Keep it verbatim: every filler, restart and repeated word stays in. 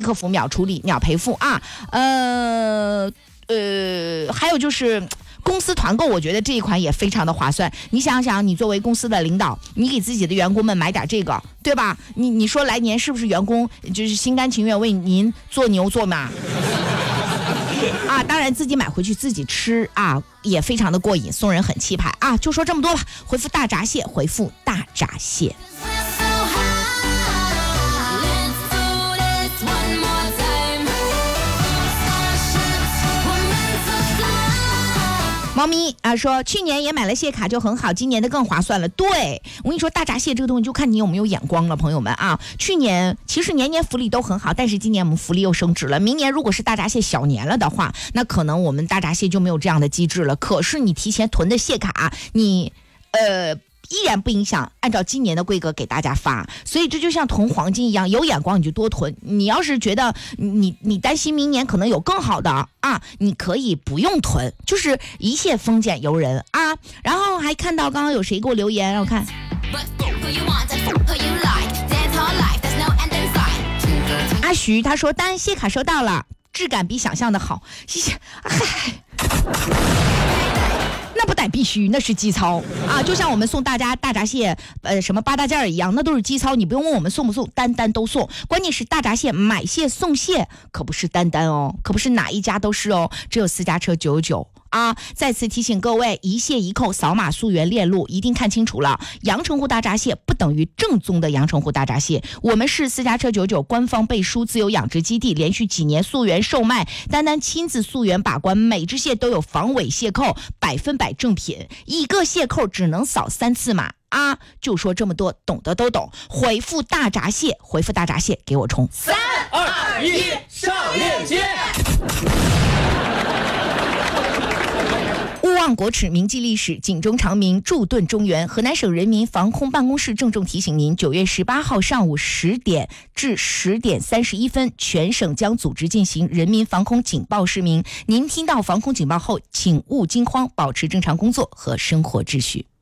刻付秒处理、秒赔付啊。呃呃，还有就是公司团购，我觉得这一款也非常的划算。你想想，你作为公司的领导，你给自己的员工们买点这个，对吧？你你说来年是不是员工就是心甘情愿为您做牛做马？啊，当然自己买回去自己吃啊，也非常的过瘾，送人很气派啊。就说这么多吧，回复大闸蟹，回复大闸蟹。猫咪啊说去年也买了蟹卡就很好，今年的更划算了。对，我跟你说，大闸蟹这个东西就看你有没有眼光了，朋友们啊。去年其实年年福利都很好，但是今年我们福利又升值了。明年如果是大闸蟹小年了的话，那可能我们大闸蟹就没有这样的机制了。可是你提前囤的蟹卡，你呃依然不影响按照今年的规格给大家发，所以这就像囤黄金一样，有眼光你就多囤。你要是觉得你你担心明年可能有更好的啊，你可以不用囤，就是一切丰俭由人啊。然后还看到刚刚有谁给我留言，让我看。阿徐他说单蟹卡收到了，质感比想象的好，谢谢。嗨。那不但必须，那是基操啊！就像我们送大家大闸蟹，呃，什么八大件一样，那都是基操。你不用问我们送不送，单单都送。关键是大闸蟹买蟹送蟹，可不是单单哦，可不是哪一家都是哦，只有私家车九九啊！再次提醒各位，一蟹一扣，扫码溯源链路，一定看清楚了。阳澄湖大闸蟹不等于正宗的阳澄湖大闸蟹，我们是私家车九九官方背书自由养殖基地，连续几年溯源售卖，单单亲自溯源把关，每只蟹都有防伪蟹扣，百分百正品，一个蟹扣只能扫三次码啊！就说这么多，懂的都懂。回复大闸蟹，回复大闸蟹，给我冲！ 三二一，上链接。 勿忘国耻，铭记历史，警钟长鸣，驻盾中原。河南省人民防空办公室郑重提醒您，九月十八号上午十点至十点三十一分，全省将组织进行人民防空警报示鸣。您听到防空警报后，请勿惊慌，保持正常工作和生活秩序。